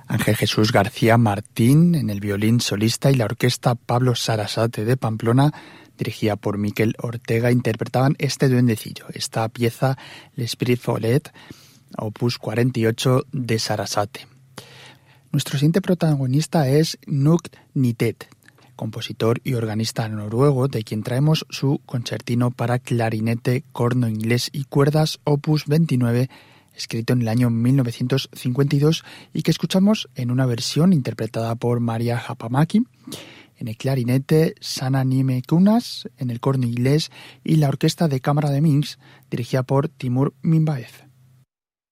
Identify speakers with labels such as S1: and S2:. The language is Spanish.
S1: Ángel Jesús García Martín en el violín solista y la orquesta Pablo Sarasate de Pamplona, dirigida por Miquel Ortega, interpretaban este duendecillo, esta pieza L'Esprit Follet, opus 48 de Sarasate. Nuestro siguiente protagonista es Knut Nytted, compositor y organista noruego, de quien traemos su concertino para clarinete, corno inglés y cuerdas, opus 29, escrito en el año 1952 y que escuchamos en una versión interpretada por Maria Hapamäki, en el clarinete Sanna Niemi Kunas, en el corno inglés y la orquesta de cámara de Minsk, dirigida por Timur Minbaev.